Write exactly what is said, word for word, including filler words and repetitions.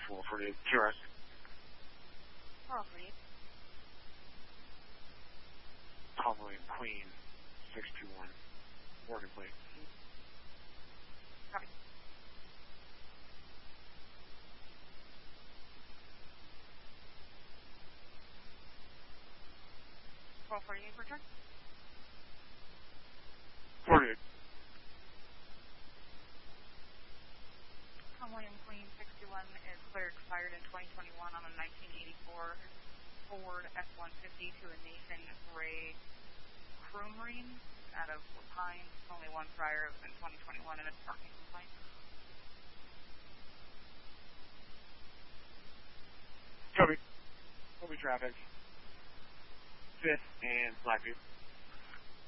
four forty-eight. Q R S. four forty-eight. Tom William Queen, six two one. Morgan plate. Copy. four forty-eight, return. forty-eight. Tom William Queen, six two one is clear expired in twenty twenty-one on a nineteen eighty-four Ford F one fifty to a Nathan Ray Krumrine out of Pine. Only one prior in twenty twenty-one and it's parking complaint. Copy. Will be traffic. Fifth and Blackview.